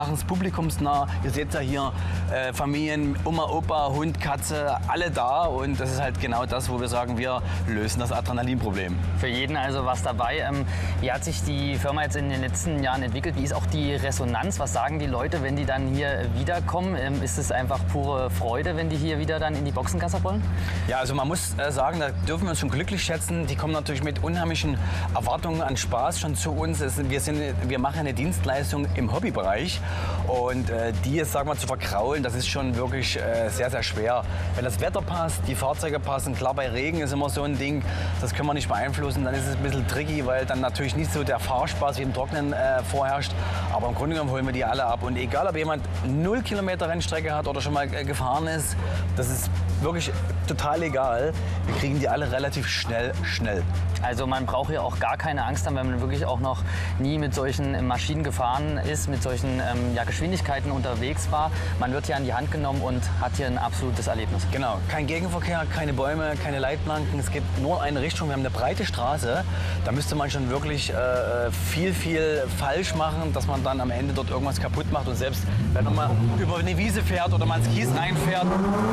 Machen es publikumsnah. Ihr seht ja hier Familien, Oma, Opa, Hund, Katze, alle da. Und das ist halt genau das, wo wir sagen, wir lösen das Adrenalinproblem. Für jeden also was dabei. Wie hat sich die Firma jetzt in den letzten Jahren entwickelt? Wie ist auch die Resonanz? Was sagen die Leute, wenn die dann hier wiederkommen? Ist es einfach pure Freude, wenn die hier wieder dann in die Boxengasse wollen? Ja, also man muss sagen, da dürfen wir uns schon glücklich schätzen. Die kommen natürlich mit unheimlichen Erwartungen an Spaß schon zu uns. Wir machen eine Dienstleistung im Hobbybereich. Und die jetzt, sagen wir, zu verkraulen, das ist schon wirklich sehr, sehr schwer. Wenn das Wetter passt, die Fahrzeuge passen, klar bei Regen ist immer so ein Ding, das können wir nicht beeinflussen, dann ist es ein bisschen tricky, weil dann natürlich nicht so der Fahrspaß wie im Trocknen vorherrscht. Aber im Grunde genommen holen wir die alle ab. Und egal, ob jemand 0 Kilometer Rennstrecke hat oder schon mal gefahren ist, das ist wirklich total egal. Wir kriegen die alle relativ schnell. Also man braucht hier auch gar keine Angst haben, wenn man wirklich auch noch nie mit solchen Maschinen gefahren ist, mit solchen Geschwindigkeiten unterwegs war. Man wird hier an die Hand genommen und hat hier ein absolutes Erlebnis. Genau, kein Gegenverkehr, keine Bäume, keine Leitplanken. Es gibt nur eine Richtung. Wir haben eine breite Straße. Da müsste man schon wirklich viel falsch machen, dass man dann am Ende dort irgendwas kaputt macht. Und selbst wenn man mal über eine Wiese fährt oder mal ins Kies reinfährt,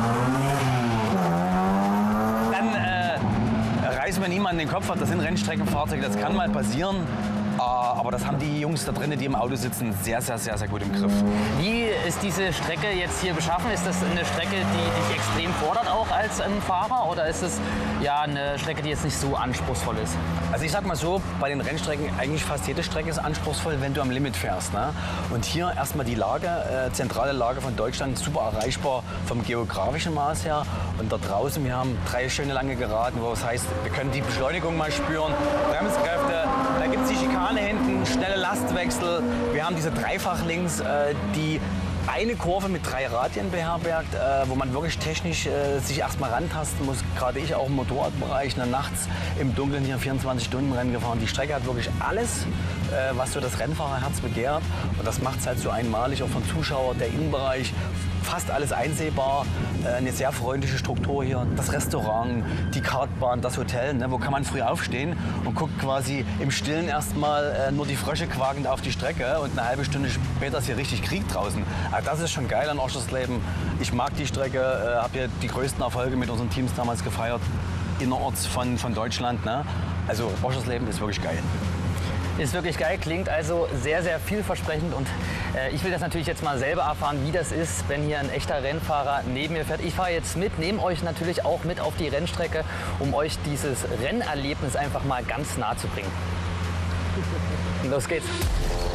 dann reißen wir niemanden den Kopf ab. Das sind Rennstreckenfahrzeuge, das kann mal passieren. Aber das haben die Jungs da drinnen, die im Auto sitzen, sehr gut im Griff. Wie ist diese Strecke jetzt hier beschaffen? Ist das eine Strecke, die dich extrem fordert auch als Fahrer? Oder ist es ja eine Strecke, die jetzt nicht so anspruchsvoll ist? Also ich sag mal so, bei den Rennstrecken eigentlich fast jede Strecke ist anspruchsvoll, wenn du am Limit fährst. Ne? Und hier erstmal die Lage, zentrale Lage von Deutschland, super erreichbar vom geografischen Maß her. Und da draußen, wir haben 3 schöne lange Geraden, wo es heißt, wir können die Beschleunigung mal spüren, Bremskräfte, da gibt es die Schikane hinten, schnelle Lastwechsel. Wir haben diese Dreifachlinks, die eine Kurve mit 3 Radien beherbergt, wo man wirklich technisch sich erstmal rantasten muss. Gerade ich auch im Motorradbereich, nachts im Dunkeln hier 24-Stunden-Rennen gefahren. Die Strecke hat wirklich alles, was so das Rennfahrerherz begehrt. Und das macht es halt so einmalig, auch vom Zuschauer, der Innenbereich. Fast alles einsehbar, eine sehr freundliche Struktur hier, das Restaurant, die Kartbahn, das Hotel, ne, wo kann man früh aufstehen und guckt quasi im Stillen erstmal nur die Frösche quakend auf die Strecke und eine halbe Stunde später ist hier richtig Krieg draußen. Also das ist schon geil an Oschersleben. Ich mag die Strecke, habe hier die größten Erfolge mit unseren Teams damals gefeiert, innerorts von Deutschland. Ne? Also Oschersleben ist wirklich geil. Ist wirklich geil, klingt also sehr vielversprechend und ich will das natürlich jetzt mal selber erfahren, wie das ist, wenn hier ein echter Rennfahrer neben mir fährt. Ich fahre jetzt mit, nehme euch natürlich auch mit auf die Rennstrecke, um euch dieses Rennerlebnis einfach mal ganz nah zu bringen. Los geht's!